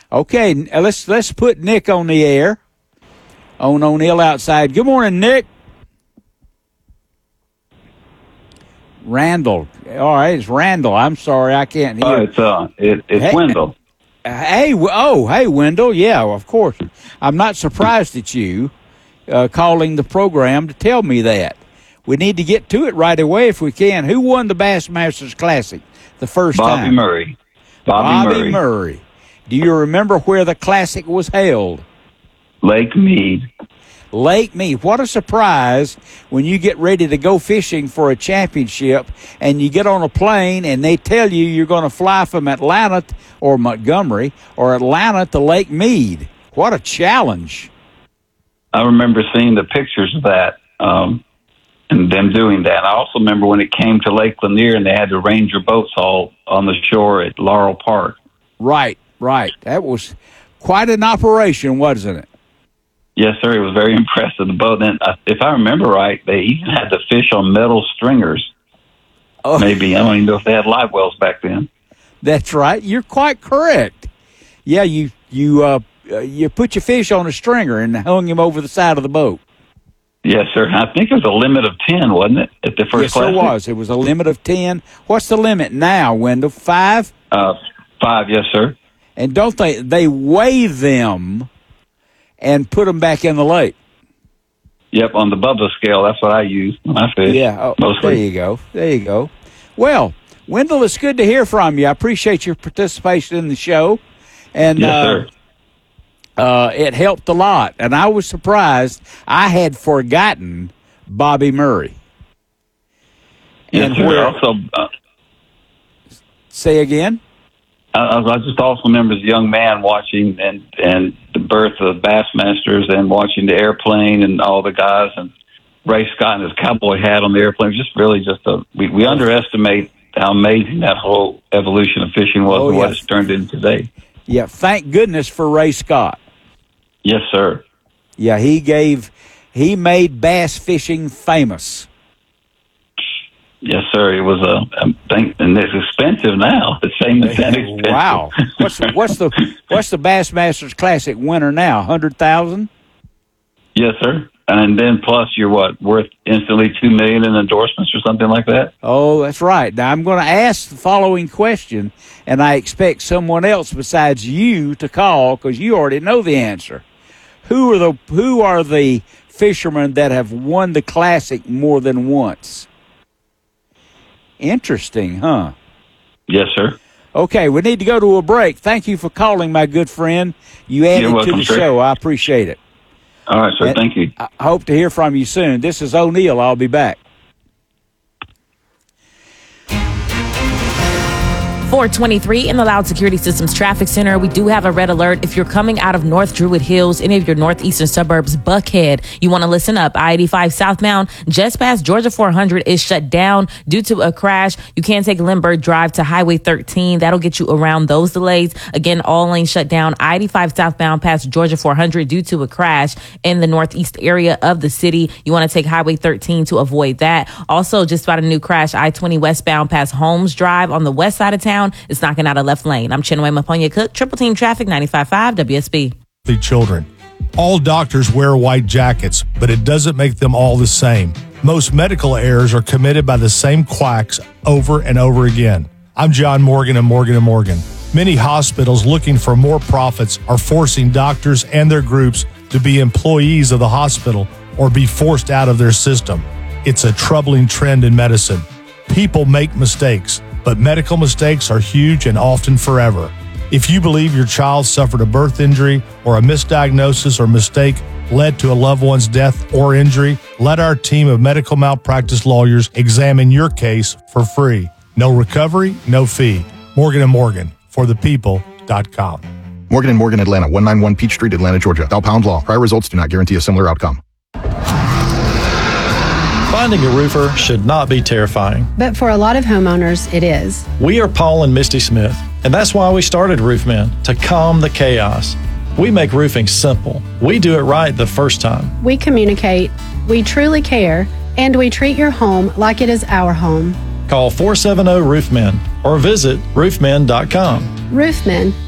Okay, let's put Nick on the air. On O'Neill outside. Good morning, Nick. Randall. All right, it's Randall. I'm sorry, I can't hear. It's Wendell. Hey, Wendell. Yeah, of course. I'm not surprised at you calling the program to tell me that. We need to get to it right away if we can. Who won the Bassmasters Classic the first time? Bobby Murray. Do you remember where the Classic was held? Lake Mead. What a surprise when you get ready to go fishing for a championship and you get on a plane and they tell you you're going to fly from Atlanta or Montgomery or Atlanta to Lake Mead. What a challenge. I remember seeing the pictures of that and them doing that. I also remember when it came to Lake Lanier and they had to ranger boats all on the shore at Laurel Park. Right. That was quite an operation, wasn't it? Yes, sir. It was very impressive. The boat. Then, if I remember right, they even had to fish on metal stringers. Oh. Maybe. I don't even know if they had live wells back then. That's right. You're quite correct. Yeah, you put your fish on a stringer and hung him over the side of the boat. Yes, sir. I think it was a limit of 10, wasn't it, at the first class? Yes, it was. It was a limit of 10. What's the limit now, Wendell? 5? 5, yes, sir. And don't they weigh them and put them back in the lake? Yep, on the Bubba scale. That's what I use when I fish. Yeah, mostly. There you go. Well, Wendell, it's good to hear from you. I appreciate your participation in the show. And yes, sir. It helped a lot. And I was surprised. I had forgotten Bobby Murray. Yes, and sir. Also, say again? I just also remember as a young man watching and the birth of Bassmasters and watching the airplane and all the guys and Ray Scott and his cowboy hat on the airplane. It was just really we underestimate how amazing that whole evolution of fishing was and what it's turned into today. Yeah, thank goodness for Ray Scott. Yes, sir. Yeah, he made bass fishing famous. Yes, sir. It was and it's expensive now. The same as that expensive. Wow. What's the Bassmasters Classic winner now? 100,000? Yes, sir. And then plus you're worth instantly $2 million in endorsements or something like that? Oh, that's right. Now I'm going to ask the following question, and I expect someone else besides you to call because you already know the answer. Who are the fishermen that have won the Classic more than once? Interesting, huh? Yes, sir. Okay, we need to go to a break. Thank you for calling, my good friend. You added to the show. I appreciate it. All right, sir. Thank you. I hope to hear from you soon. This is O'Neill. I'll be back. 423 in the Loud Security Systems Traffic Center. We do have a red alert. If you're coming out of North Druid Hills, any of your northeastern suburbs, Buckhead, you want to listen up. I-85 southbound, just past Georgia 400 is shut down due to a crash. You can take Lindbergh Drive to Highway 13. That'll get you around those delays. Again, all lanes shut down. I-85 southbound past Georgia 400 due to a crash in the northeast area of the city. You want to take Highway 13 to avoid that. Also, just about a new crash, I-20 westbound past Holmes Drive on the west side of town. It's knocking out a left lane. I'm Chinwe Maponya Cook, Triple Team Traffic, 95.5 WSB. The children. All doctors wear white jackets, but it doesn't make them all the same. Most medical errors are committed by the same quacks over and over again. I'm John Morgan of Morgan & Morgan. Many hospitals looking for more profits are forcing doctors and their groups to be employees of the hospital or be forced out of their system. It's a troubling trend in medicine. People make mistakes, but medical mistakes are huge and often forever. If you believe your child suffered a birth injury or a misdiagnosis or mistake led to a loved one's death or injury, let our team of medical malpractice lawyers examine your case for free. No recovery, no fee. Morgan & Morgan, forthepeople.com. Morgan & Morgan, Atlanta, 191 Peach Street, Atlanta, Georgia. Dow Pound Law. Prior results do not guarantee a similar outcome. Finding a roofer should not be terrifying. But for a lot of homeowners, it is. We are Paul and Misty Smith, and that's why we started Roofmen, to calm the chaos. We make roofing simple. We do it right the first time. We communicate, we truly care, and we treat your home like it is our home. Call 470-ROOFMEN or visit roofmen.com. Roofmen,